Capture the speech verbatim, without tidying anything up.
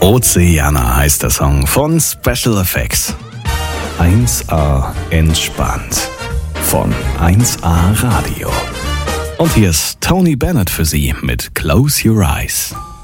Oceana heißt der Song von Special Effects. eins A entspannt von eins A Radio. Und hier ist Tony Bennett für Sie mit Close Your Eyes.